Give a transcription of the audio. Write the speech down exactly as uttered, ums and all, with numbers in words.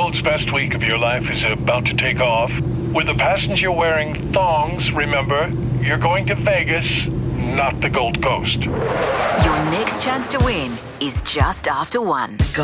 world's best week of your life is about to take off. With a passenger wearing thongs, remember, you're going to Vegas, not the Gold Coast. Your next chance to win is just after one.